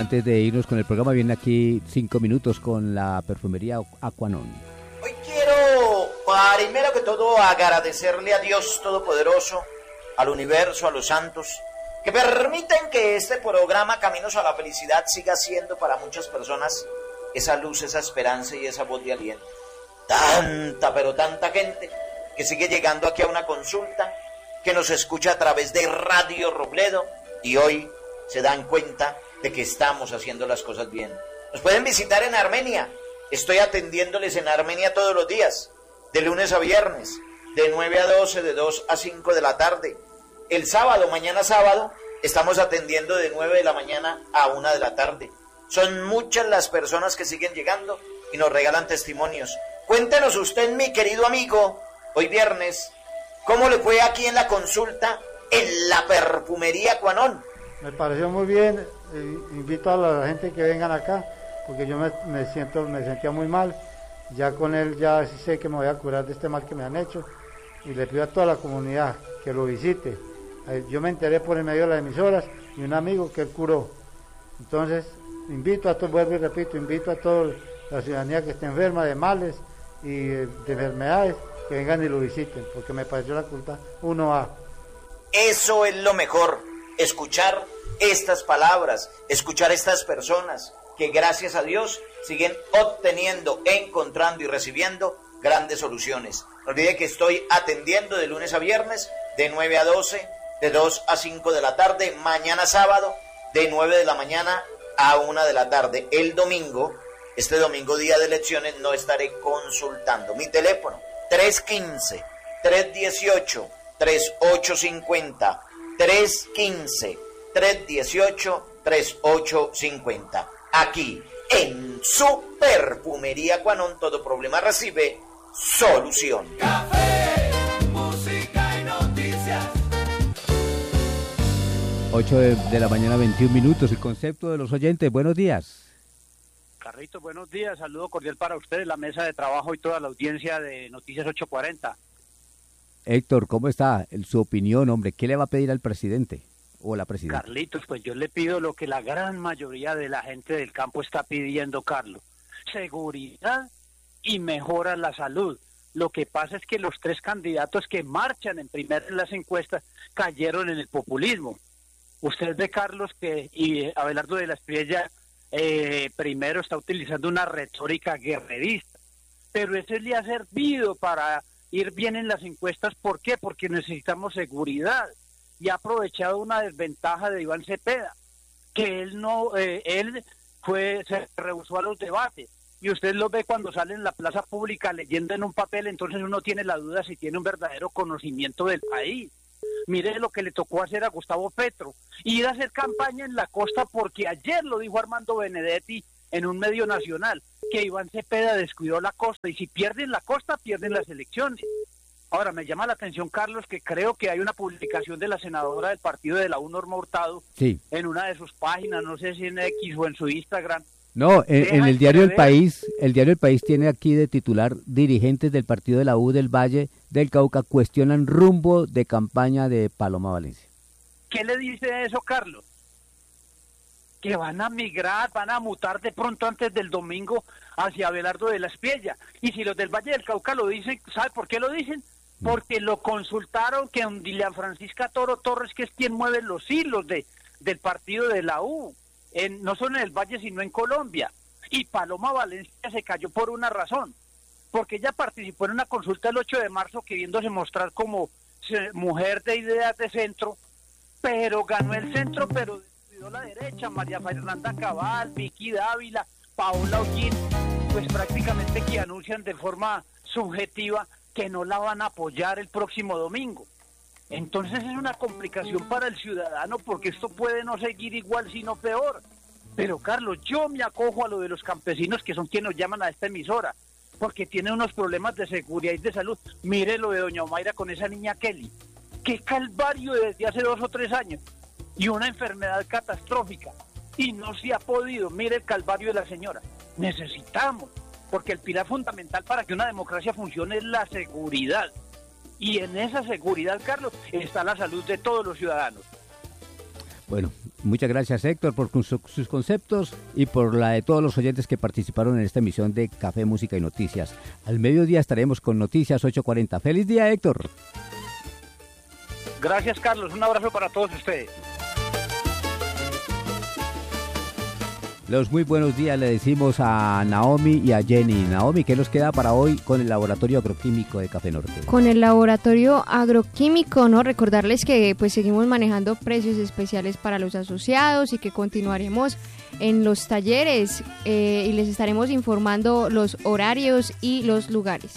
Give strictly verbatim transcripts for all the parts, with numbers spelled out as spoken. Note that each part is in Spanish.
Antes de irnos con el programa, viene aquí cinco minutos con la perfumería Aquanon. Hoy quiero, primero que todo, agradecerle a Dios Todopoderoso, al universo, a los santos, que permiten que este programa Caminos a la Felicidad siga siendo para muchas personas esa luz, esa esperanza y esa voz de aliento. Tanta, pero tanta gente que sigue llegando aquí a una consulta, que nos escucha a través de Radio Robledo y hoy se dan cuenta de que estamos haciendo las cosas bien. Nos pueden visitar en Armenia. Estoy atendiéndoles en Armenia todos los días, de lunes a viernes, de nueve a doce, de dos a cinco de la tarde. El sábado, mañana sábado, estamos atendiendo de nueve de la mañana a una de la tarde. Son muchas las personas que siguen llegando y nos regalan testimonios. Cuéntenos usted, mi querido amigo, hoy viernes, ¿cómo le fue aquí en la consulta en la perfumería Aquanon? Me pareció muy bien, eh, invito a la gente que vengan acá, porque yo me, me siento, me sentía muy mal, ya con él ya sí sé que me voy a curar de este mal que me han hecho, y le pido a toda la comunidad que lo visite. Eh, yo me enteré por el medio de las emisoras, y un amigo que él curó. Entonces, invito a todos, vuelvo y repito, invito a toda la ciudadanía que esté enferma de males y de enfermedades, que vengan y lo visiten, porque me pareció la culpa uno A. Eso es lo mejor, escuchar estas palabras, escuchar estas personas que gracias a Dios siguen obteniendo, encontrando y recibiendo grandes soluciones. No olvide que estoy atendiendo de lunes a viernes, de nueve a doce, de dos a cinco de la tarde, mañana sábado, de nueve de la mañana a una de la tarde. El domingo, este domingo día de elecciones, no estaré consultando. Mi teléfono, tres uno cinco, tres uno ocho, tres ocho cinco cero, tres uno cinco, tres uno ocho, tres ocho cinco cero. Aquí, en su perfumería Aquanon, todo problema recibe solución. Café, música y noticias. ocho de, de la mañana, veintiún minutos. El concepto de los oyentes. Buenos días. Carlitos, buenos días. Saludo cordial para ustedes, la mesa de trabajo y toda la audiencia de Noticias ocho cuarenta. Héctor, ¿cómo está? El, su opinión, hombre. ¿Qué le va a pedir al presidente o la presidenta? Carlitos, pues yo le pido lo que la gran mayoría de la gente del campo está pidiendo, Carlos. Seguridad y mejora la salud. Lo que pasa es que los tres candidatos que marchan en primera en las encuestas cayeron en el populismo. Usted ve, Carlos, que y Abelardo de la Espriella eh, primero está utilizando una retórica guerrerista, pero eso le ha servido para ir bien en las encuestas. ¿Por qué? Porque necesitamos seguridad, y ha aprovechado una desventaja de Iván Cepeda, que él no, eh, él fue, se rehusó a los debates, y usted lo ve cuando sale en la plaza pública leyendo en un papel, entonces uno tiene la duda si tiene un verdadero conocimiento del país. Mire lo que le tocó hacer a Gustavo Petro, ir a hacer campaña en la costa, porque ayer lo dijo Armando Benedetti en un medio nacional, que Iván Cepeda descuidó la costa, y si pierden la costa, pierden las elecciones. Ahora, me llama la atención, Carlos, que creo que hay una publicación de la senadora del partido de la U, Norma Hurtado, sí, en una de sus páginas, no sé si en X o en su Instagram. No, en, en el diario El País, el diario El País tiene aquí de titular: dirigentes del partido de la U del Valle del Cauca cuestionan rumbo de campaña de Paloma Valencia. ¿Qué le dice eso, Carlos? Que van a migrar, van a mutar de pronto antes del domingo hacia Abelardo de la Espriella. Y si los del Valle del Cauca lo dicen, ¿sabe por qué lo dicen? Porque lo consultaron que don Dilian Francisca Toro Torres, que es quien mueve los hilos de, del partido de la U, en, no solo en el Valle, sino en Colombia. Y Paloma Valencia se cayó por una razón, porque ella participó en una consulta el ocho de marzo queriéndose mostrar como se, mujer de ideas de centro, pero ganó el centro, pero descuidó la derecha. María Fernanda Cabal, Vicky Dávila, Paola Ollín, pues prácticamente que anuncian de forma subjetiva que no la van a apoyar el próximo domingo. Entonces es una complicación para el ciudadano, porque esto puede no seguir igual, sino peor. Pero Carlos, yo me acojo a lo de los campesinos, que son quienes nos llaman a esta emisora, porque tienen unos problemas de seguridad y de salud. Mire lo de doña Omaira con esa niña Kelly, qué calvario desde hace dos o tres años, y una enfermedad catastrófica, y no se ha podido. Mire el calvario de la señora. Necesitamos, porque el pilar fundamental para que una democracia funcione es la seguridad, y en esa seguridad, Carlos, está la salud de todos los ciudadanos. Bueno, Muchas gracias, Héctor, por sus, sus conceptos y por la de todos los oyentes que participaron en esta emisión de Café, Música y Noticias. Al mediodía estaremos con Noticias ocho cuarenta. ¡Feliz día, Héctor! Gracias, Carlos. Un abrazo para todos ustedes. Los muy buenos días le decimos a Naomi y a Jenny. Naomi, ¿qué nos queda para hoy con el Laboratorio Agroquímico de Café Norte? Con el Laboratorio Agroquímico, ¿no? Recordarles que pues seguimos manejando precios especiales para los asociados y que continuaremos en los talleres eh, y les estaremos informando los horarios y los lugares.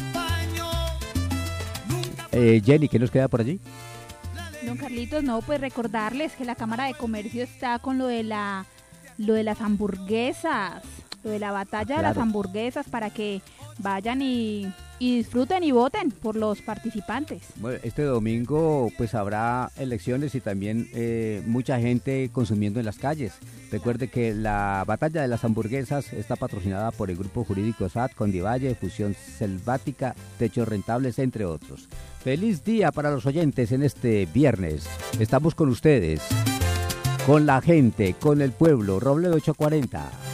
Eh, Jenny, ¿qué nos queda por allí? Don Carlitos, no, pues recordarles que la Cámara de Comercio está con lo de la lo de las hamburguesas, lo de la batalla claro. de las hamburguesas para que vayan y, y disfruten y voten por los participantes. Bueno, este domingo pues habrá elecciones y también eh, mucha gente consumiendo en las calles. Recuerde que la batalla de las hamburguesas está patrocinada por el grupo jurídico S A T, Condivalle, Fusión Selvática, Techos Rentables, entre otros. Feliz día para los oyentes en este viernes. Estamos con ustedes, con la gente, con el pueblo. Robledo ocho cuarenta.